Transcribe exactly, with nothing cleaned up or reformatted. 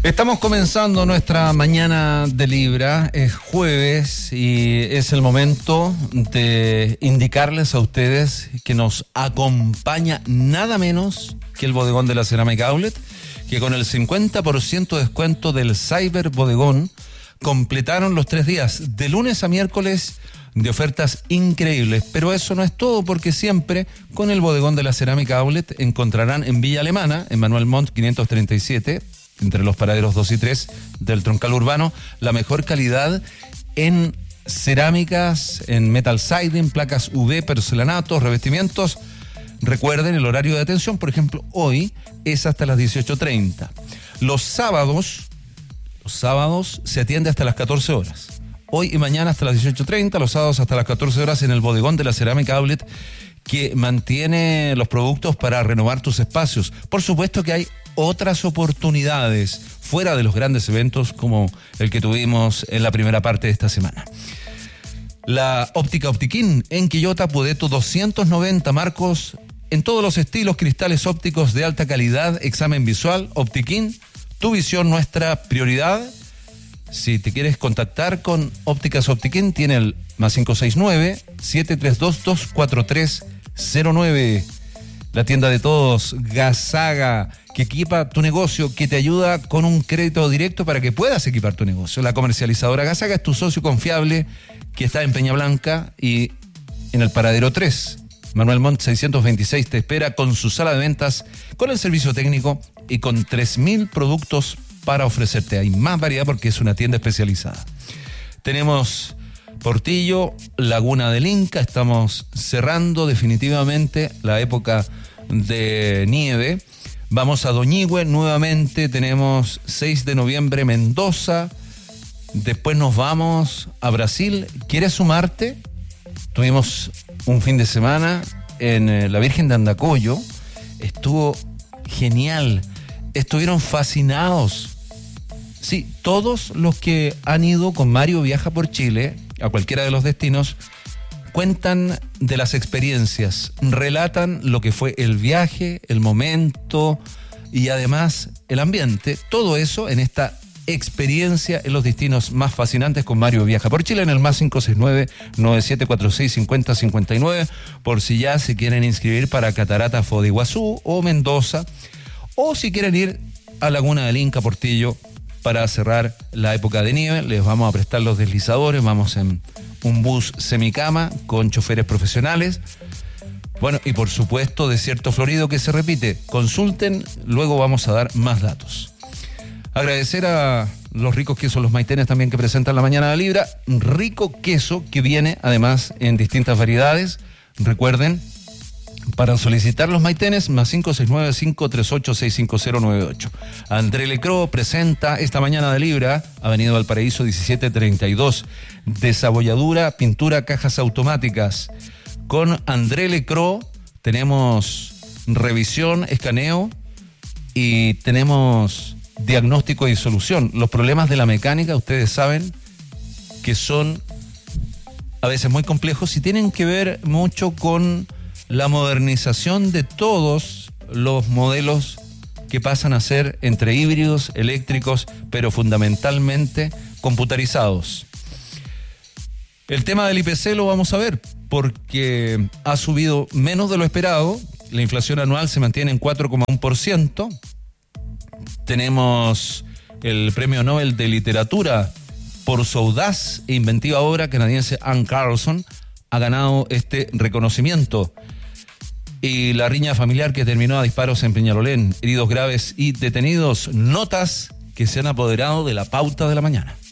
Estamos comenzando nuestra mañana de Libra, es jueves y es el momento de indicarles a ustedes que nos acompaña nada menos que el bodegón de la Cerámica Outlet, que con el cincuenta por ciento de descuento del Cyber Bodegón completaron los tres días, de lunes a miércoles, de ofertas increíbles. Pero eso no es todo, porque siempre con el bodegón de la Cerámica Outlet encontrarán en Villa Alemana, en Manuel Montt quinientos treinta y siete, entre los paraderos dos y tres del troncal urbano, la mejor calidad en cerámicas, en metal siding, placas U V, porcelanatos, revestimientos. Recuerden el horario de atención, por ejemplo, hoy es hasta las dieciocho treinta. Los sábados, los sábados se atiende hasta las catorce horas. Hoy y mañana hasta las dieciocho treinta, los sábados hasta las catorce horas en el bodegón de la Cerámica Outlet, que mantiene los productos para renovar tus espacios. Por supuesto que hay otras oportunidades fuera de los grandes eventos como el que tuvimos en la primera parte de esta semana. La óptica Optiquín en Quillota, Pudeto doscientos noventa, marcos en todos los estilos, cristales ópticos de alta calidad, examen visual. Optiquín, tu visión, nuestra prioridad. Si te quieres contactar con Ópticas Optiquín, tiene el más cinco seis nueve, siete tres dos, dos cuatro tres cero nueve. La tienda de todos, Gazaga, que equipa tu negocio, que te ayuda con un crédito directo para que puedas equipar tu negocio. La comercializadora Gazaga es tu socio confiable, que está en Peña Blanca y en el paradero tres. Manuel Montt seiscientos veintiséis te espera con su sala de ventas, con el servicio técnico y con tres mil productos para ofrecerte. Hay más variedad porque es una tienda especializada. Tenemos Portillo, Laguna del Inca, estamos cerrando definitivamente la época de nieve. Vamos a Doñihue nuevamente, tenemos seis de noviembre Mendoza, después nos vamos a Brasil. ¿Quieres sumarte? Tuvimos un fin de semana en eh, la Virgen de Andacollo, estuvo genial, estuvieron fascinados. Sí, todos los que han ido con Mario Viaja por Chile a cualquiera de los destinos cuentan de las experiencias, relatan lo que fue el viaje, el momento y además el ambiente, todo eso en esta experiencia en los destinos más fascinantes con Mario Viaja por Chile, en el más cinco seis nueve, nueve siete cuatro seis, cinco cero cinco nueve, por si ya se quieren inscribir para Cataratas Foz de Iguazú o Mendoza, o si quieren ir a Laguna del Inca, Portillo, para cerrar la época de nieve. Les vamos a prestar los deslizadores, vamos en un bus semicama con choferes profesionales. Bueno, y por supuesto Desierto Florido, que se repite. Consulten, luego vamos a dar más datos. Agradecer a los ricos quesos Los Maitenes también, que presentan la mañana de Libra. Rico queso que viene además en distintas variedades. Recuerden, para solicitar los Maitenes, más cinco seis nueve, cinco tres ocho, seis cinco cero nueve ocho. André Lecro presenta esta mañana de Libra, Avenida Valparaíso diecisiete treinta y dos, desabolladura, pintura, cajas automáticas. Con André Lecro tenemos revisión, escaneo y tenemos diagnóstico y solución. Los problemas de la mecánica, ustedes saben que son a veces muy complejos y tienen que ver mucho con la modernización de todos los modelos que pasan a ser entre híbridos, eléctricos, pero fundamentalmente computarizados. El tema del I P C lo vamos a ver, porque ha subido menos de lo esperado. La inflación anual se mantiene en cuatro coma uno por ciento. Tenemos el premio Nobel de Literatura por su audaz e inventiva obra canadiense. Anne Carlson ha ganado este reconocimiento. Y la riña familiar que terminó a disparos en Peñalolén, heridos graves y detenidos, notas que se han apoderado de la pauta de la mañana.